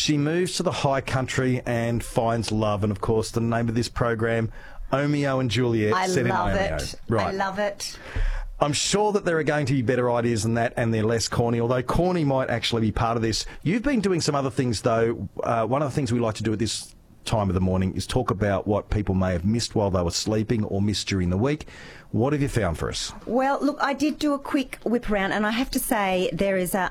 She moves to the high country and finds love. And, of course, the name of this program, Omeo and Juliet. I love it. Right. I love it. I'm sure that there are going to be better ideas than that, and they're less corny, although corny might actually be part of this. You've been doing some other things, though. One of the things we like to do at this time of the morning is talk about what people may have missed while they were sleeping or missed during the week. What have you found for us? Well, look, I did do a quick whip around, and I have to say there's a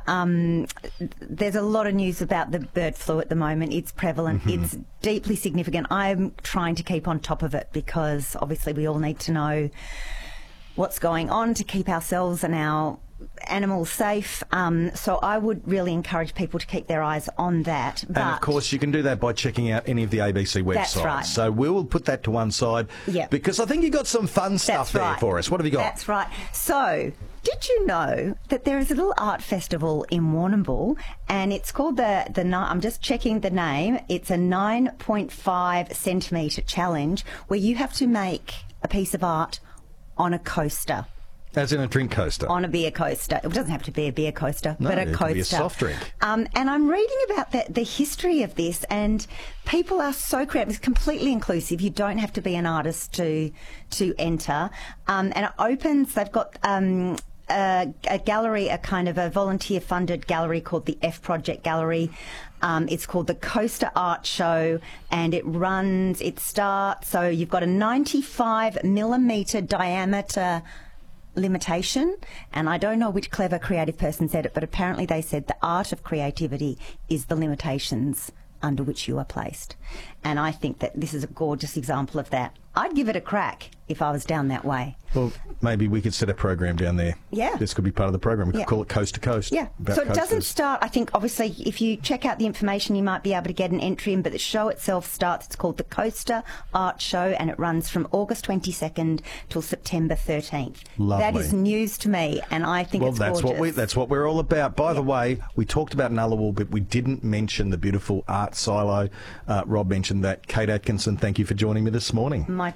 lot of news about the bird flu at the moment. It's prevalent. It's deeply significant. I'm trying to keep on top of it because obviously we all need to know what's going on to keep ourselves and our animals safe. So I would really encourage people to keep their eyes on that. But and of course, you can do that by checking out any of the ABC websites. That's right. So we will put that to one side. Yep. Because I think you got some fun stuff there for us. What have you got? That's right. So, did you know that there is a little art festival in Warrnambool, and it's called I'm just checking the name. It's a 9.5 centimetre challenge where you have to make a piece of art on a coaster. As in a drink coaster? On a beer coaster. It doesn't have to be a beer coaster, no, but a it coaster. Could be a soft drink. And I'm reading about the history of this, and people are so creative. It's completely inclusive. You don't have to be an artist to enter. And it opens, they've got a gallery, a kind of a volunteer-funded gallery called the F Project Gallery. It's called the Coaster Art Show, and it starts, so you've got a 95 millimetre diameter limitation, and I don't know which clever creative person said it, but apparently they said the art of creativity is the limitations under which you are placed. And I think that this is a gorgeous example of that. I'd give it a crack if I was down that way. Well, maybe we could set a program down there. Yeah. This could be part of the program. We could call it Coast to Coast. Yeah. So it doesn't start, I think, obviously, if you check out the information, you might be able to get an entry in, but the show itself starts, it's called the Coaster Art Show, and it runs from August 22nd till September 13th. Lovely. That is news to me, and I think it's gorgeous. That's what we're all about. By the way, we talked about Ngullawool, but we didn't mention the beautiful art silo. Rob mentioned that. Kate Atkinson, thank you for joining me this morning. My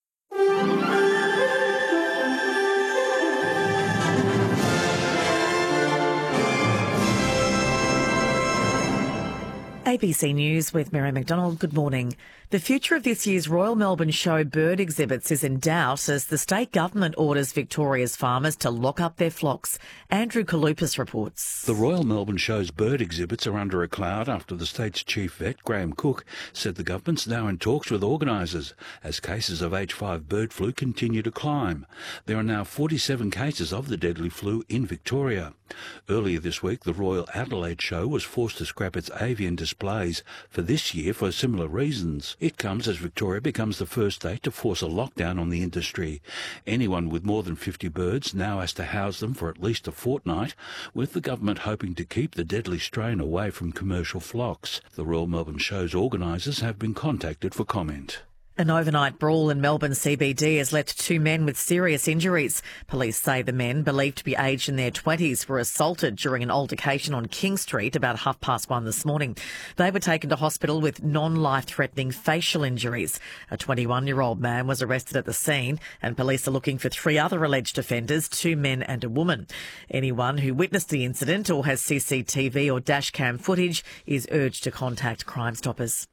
ABC News with Mary McDonald. Good morning. The future of this year's Royal Melbourne Show bird exhibits is in doubt as the state government orders Victoria's farmers to lock up their flocks. Andrew Kalupas reports. The Royal Melbourne Show's bird exhibits are under a cloud after the state's chief vet, Graham Cook, said the government's now in talks with organisers as cases of H5 bird flu continue to climb. There are now 47 cases of the deadly flu in Victoria. Earlier this week, the Royal Adelaide Show was forced to scrap its avian displays for this year for similar reasons. It comes as Victoria becomes the first state to force a lockdown on the industry. Anyone with more than 50 birds now has to house them for at least a fortnight, with the government hoping to keep the deadly strain away from commercial flocks. The Royal Melbourne Show's organisers have been contacted for comment. An overnight brawl in Melbourne CBD has left two men with serious injuries. Police say the men, believed to be aged in their 20s, were assaulted during an altercation on King Street about 1:30 this morning. They were taken to hospital with non-life-threatening facial injuries. A 21-year-old man was arrested at the scene, and police are looking for three other alleged offenders, two men and a woman. Anyone who witnessed the incident or has CCTV or dashcam footage is urged to contact Crime Stoppers.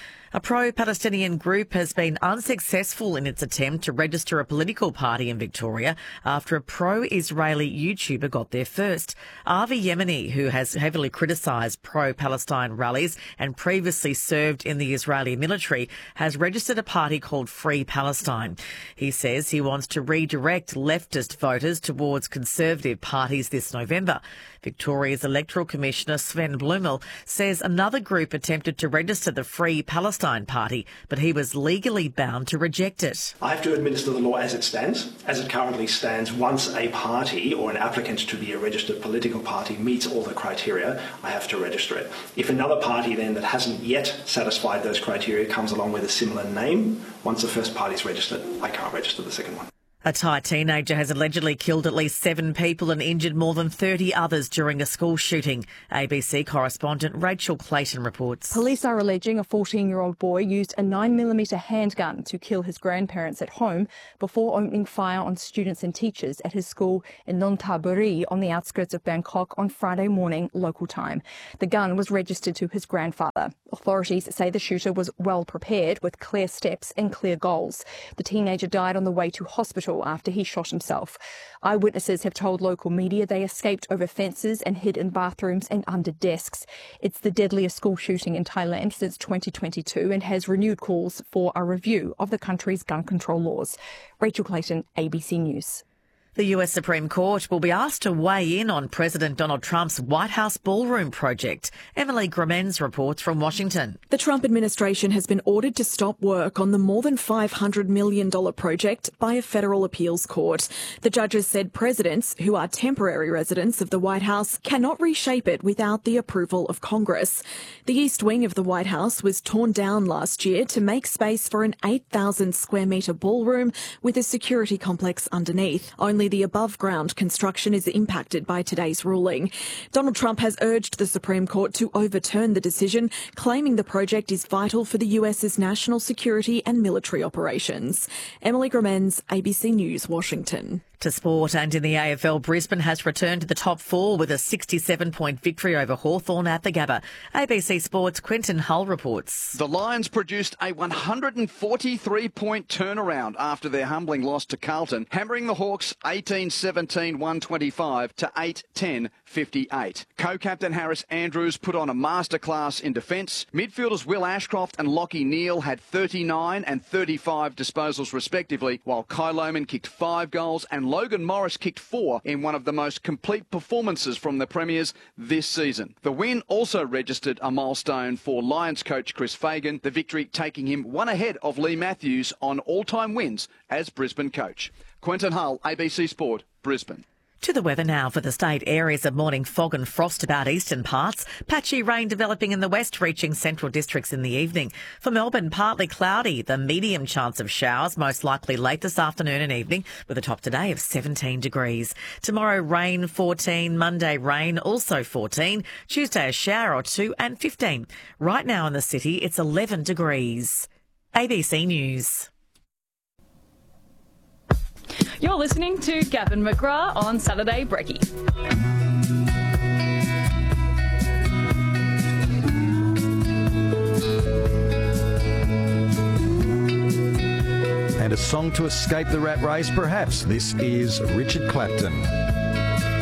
A pro-Palestinian group has been unsuccessful in its attempt to register a political party in Victoria after a pro-Israeli YouTuber got there first. Avi Yemeni, who has heavily criticised pro-Palestine rallies and previously served in the Israeli military, has registered a party called Free Palestine. He says he wants to redirect leftist voters towards conservative parties this November. Victoria's Electoral Commissioner Sven Blumel says another group attempted to register the Free Palestine Party, but he was legally bound to reject it. I have to administer the law as it stands. As it currently stands, once a party or an applicant to be a registered political party meets all the criteria, I have to register it. If another party then that hasn't yet satisfied those criteria comes along with a similar name, once the first party is registered, I can't register the second one. A Thai teenager has allegedly killed at least 7 people and injured more than 30 others during a school shooting. ABC correspondent Rachel Clayton reports. Police are alleging a 14-year-old boy used a 9mm handgun to kill his grandparents at home before opening fire on students and teachers at his school in Nonthaburi on the outskirts of Bangkok on Friday morning local time. The gun was registered to his grandfather. Authorities say the shooter was well prepared with clear steps and clear goals. The teenager died on the way to hospital after he shot himself. Eyewitnesses have told local media they escaped over fences and hid in bathrooms and under desks. It's the deadliest school shooting in Thailand since 2022 and has renewed calls for a review of the country's gun control laws. Rachel Clayton, ABC News. The US Supreme Court will be asked to weigh in on President Donald Trump's White House ballroom project. Emily Gramenz reports from Washington. The Trump administration has been ordered to stop work on the more than $500 million project by a federal appeals court. The judges said presidents, who are temporary residents of the White House, cannot reshape it without the approval of Congress. The east wing of the White House was torn down last year to make space for an 8,000 square metre ballroom with a security complex underneath. Only the above-ground construction is impacted by today's ruling. Donald Trump has urged the Supreme Court to overturn the decision, claiming the project is vital for the US's national security and military operations. Emily Gramenz, ABC News, Washington. To sport, and in the AFL, Brisbane has returned to the top 4 with a 67-point victory over Hawthorn at the Gabba. ABC Sports' Quentin Hull reports. The Lions produced a 143-point turnaround after their humbling loss to Carlton, hammering the Hawks 18-17-125 to 8-10-58. Co-captain Harris Andrews put on a masterclass in defence. Midfielders Will Ashcroft and Lachie Neale had 39 and 35 disposals respectively, while Kai Lohmann kicked 5 goals and Logan Morris kicked 4 in one of the most complete performances from the Premiers this season. The win also registered a milestone for Lions coach Chris Fagan, the victory taking him 1 ahead of Lee Matthews on all-time wins as Brisbane coach. Quentin Hull, ABC Sport, Brisbane. To the weather now for the state. Areas of morning fog and frost about eastern parts. Patchy rain developing in the west, reaching central districts in the evening. For Melbourne, partly cloudy. The medium chance of showers, most likely late this afternoon and evening, with a top today of 17 degrees. Tomorrow, rain 14. Monday, rain also 14. Tuesday, a shower or 2 and 15. Right now in the city, it's 11 degrees. ABC News. You're listening to Gavin McGrath on Saturday Brekkie. And a song to escape the rat race, perhaps. This is Richard Clapton.